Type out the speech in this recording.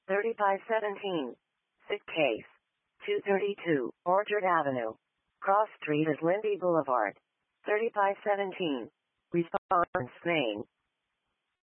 30 by 17. Sick case. 232, Orchard Avenue. Cross Street is Lindy Boulevard. 30 by 17. Response name.